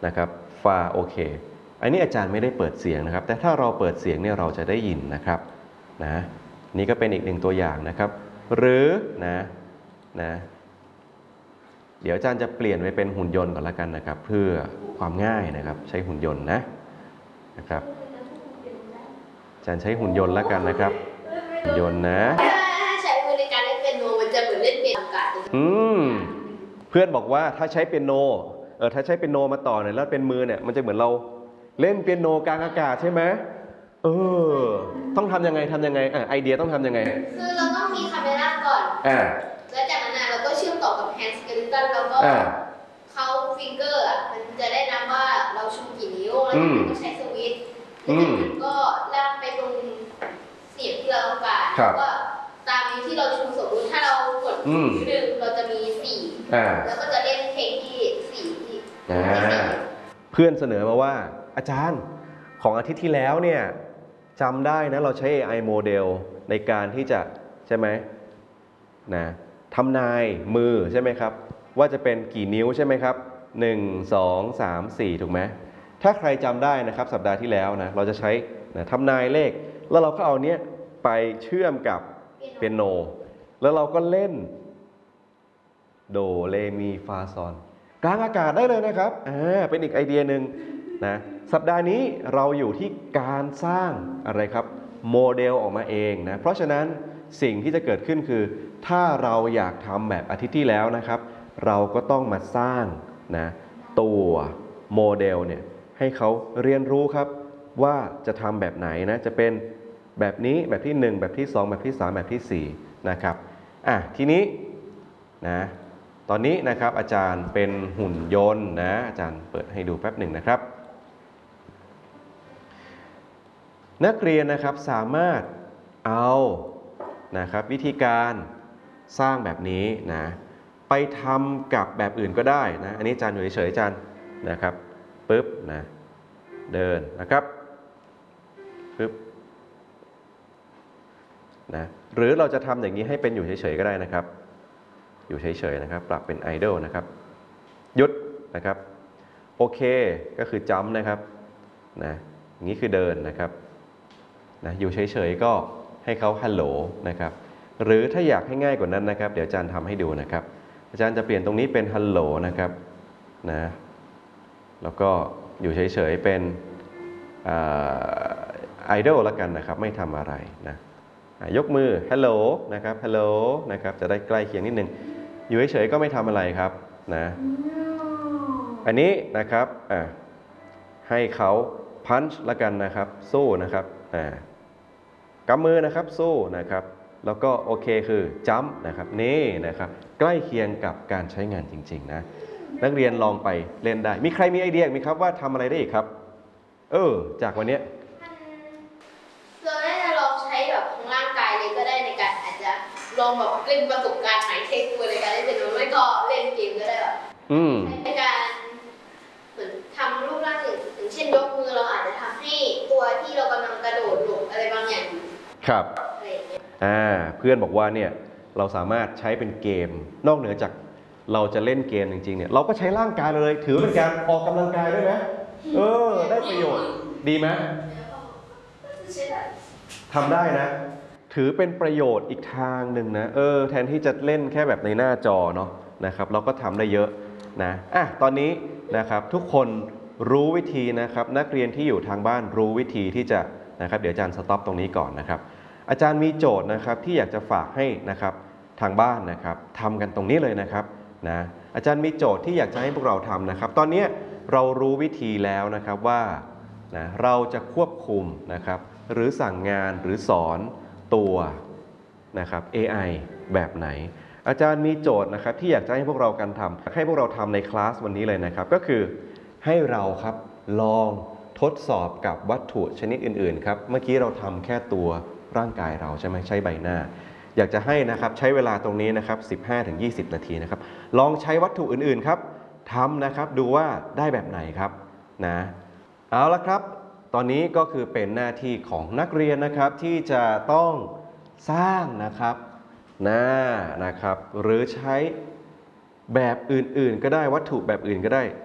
นะครับฟาโอเคอันนี้อาจารย์ไม่ได้เปิดเสียงนะครับแต่ถ้าเราเปิดเสียงเนี่ยเราจะได้ยินนะครับนะนี่ก็เป็นอีกหนึ่งตัวอย่างนะครับหรือนะเดี๋ยวอาจารย์จะเปลี่ยนไปเป็นหุ่นยนต์ก่อนละกันนะครับเพื่อความง่ายนะครับใช้หุ่นยนต์นะครับอาจารย์ใช้หุ่นยนต์ละกันนะครับหุ่นยนต์นะใช้มือในการเล่นเปียโนมันจะเหมือนเล่นเปียโนอากาศเพื่อนบอกว่าถ้าใช้เปียโนถ้าใช้เปียโนมาต่อเนี่ยแล้วเป็นมือเนี่ยมันจะเหมือนเราเล่นเปียโนกลางอากาศใช่ไหมต้องทำยังไงไอเดียต้องทำยังไงคือเราต้องมีคาเมล่าก่อนแล้วจากนั้นเราก็เชื่อมต่อกับแฮนด์สเกลิตันแล้วก็เขาฟิงเกอร์มันจะได้นับว่าเราชูกี่นิ้วแล้วมันก็ใช้สวิตช์แล้วมันก็ลากไปตรงเสียงที่เราต้องการแล้วก็ตามนิ้วที่เราชูสมมติถ้าเรากดนิ้วหนึ่งเราจะมี4แล้วก็จะเล่นเพลงที่4ที่เพื่อนเสนอมาว่าอาจารย์ของอาทิตย์ที่แล้วเนี่ยจำได้นะเราใช้ AI โมเดลในการที่จะใช่ไหมทำนายมือใช่ไหมครับว่าจะเป็นกี่นิ้วใช่ไหมครับ1 2 3 4ถูกไหมถ้าใครจำได้นะครับสัปดาห์ที่แล้วนะเราจะใช้ทำนายเลขแล้วเราก็เอาเนี้ยไปเชื่อมกับเปียโนแล้วเราก็เล่นโดเรมีฟาซอนกลางอากาศได้เลยนะครับเป็นอีกไอเดียหนึ่งนะสัปดาห์นี้เราอยู่ที่การสร้างอะไรครับโมเดลออกมาเองนะเพราะฉะนั้นสิ่งที่จะเกิดขึ้นคือถ้าเราอยากทำแบบอาทิตย์ที่แล้วนะครับเราก็ต้องมาสร้างนะตัวโมเดลเนี่ยให้เขาเรียนรู้ครับว่าจะทำแบบไหนนะจะเป็นแบบนี้แบบที่1แบบที่2แบบที่3แบบที่4นะครับทีนี้นะตอนนี้นะครับอาจารย์เป็นหุ่นยนต์นะอาจารย์เปิดให้ดูแป๊บหนึ่งนะครับนักเรียนนะครับสามารถเอานะครับวิธีการสร้างแบบนี้นะไปทำกับแบบอื่นก็ได้นะอันนี้อาจารย์อยู่เฉยๆอาจารย์นะครับปึ๊บนะเดินนะครับปึ๊บนะหรือเราจะทำอย่างนี้ให้เป็นอยู่เฉยๆก็ได้นะครับอยู่เฉยๆนะครับปรับเป็นไอดอลนะครับหยุดนะครับโอเคก็คือจัมป์นะครับนะอย่างนี้คือเดินนะครับนะอยู่เฉยๆก็ให้เขาฮัลโหลนะครับหรือถ้าอยากให้ง่ายกว่านั้นนะครับเดี๋ยวอาจารย์ทำให้ดูนะครับอาจารย์จะเปลี่ยนตรงนี้เป็นฮัลโหลนะครับนะแล้วก็อยู่เฉยๆเป็นไอดอลละกันนะครับไม่ทำอะไรนะยกมือฮัลโหลนะครับฮัลโหลนะครับจะได้ใกล้เคียงนิดนึงอยู่เฉยๆก็ไม่ทำอะไรครับนะอันนี้นะครับให้เขาพันช์ละกันนะครับสู้นะครับกำมือนะครับสู้นะครับแล้วก็โอเคคือจัมป์นะครับนี่นะครับใกล้เคียงกับการใช้งานจริงๆนะนักเรียนลองไปเล่นได้มีใครมีไอเดียไหมครับว่าทำอะไรได้อีกครับจากวันนี้เราได้ลองใช้แบบของร่างกายเลยก็ได้ในการอาจจะลองแบบเล่นประสบการณ์ใหม่เทคตัวในการเล่นเปียโนไม่ก็เล่นเกมก็ได้แบบในการเหมือนทำรูปร่างอย่างเช่นยกมือเราอาจจะทำให้ตัวที่เรากำลังกระโดดหลบอะไรบางอย่างครับเพื่อนบอกว่าเนี่ยเราสามารถใช้เป็นเกมนอกเหนือจากเราจะเล่นเกมจริงๆเนี่ยเราก็ใช้ร่างกายเลยถือเป็นการออกกำลังกายด้วยไหมได้ประโยชน์ดีไหมทำได้นะถือเป็นประโยชน์อีกทางหนึ่งนะแทนที่จะเล่นแค่แบบในหน้าจอเนาะนะครับเราก็ทำได้เยอะนะตอนนี้นะครับทุกคนรู้วิธีนะครับนักเรียนที่อยู่ทางบ้านรู้วิธีที่จะนะครับเดี๋ยวอาจารย์สต็อปตรงนี้ก่อนนะครับอาจารย์มีโจทย์นะครับที่อยากจะฝากให้นะครับทางบ้านนะครับทำกันตรงนี้เลยนะครับนะอาจารย์มีโจทย์ที่อยากจะให้พวกเราทำนะครับตอนนี้เรารู้วิธีแล้วนะครับว่านะเราจะควบคุมนะครับหรือสั่งงานหรือสอนตัวนะครับ AI แบบไหนอาจารย์มีโจทย์นะครับที่อยากจะให้พวกเรากันทำให้พวกเราทำในคลาสวันนี้เลยนะครับก็คือให้เราครับลองทดสอบกับวัตถุชนิดอื่นๆครับเมื่อกี้เราทำแค่ตัวร่างกายเราใช่ไหมใช้ใบหน้าอยากจะให้นะครับใช้เวลาตรงนี้นะครับ 15-20 นาทีนะครับลองใช้วัตถุอื่นๆครับทำนะครับดูว่าได้แบบไหนครับนะเอาละครับตอนนี้ก็คือเป็นหน้าที่ของนักเรียนนะครับที่จะต้องสร้างนะครับนะครับหรือใช้แบบอื่นๆก็ได้วัตถุแบบอื่นก็ได้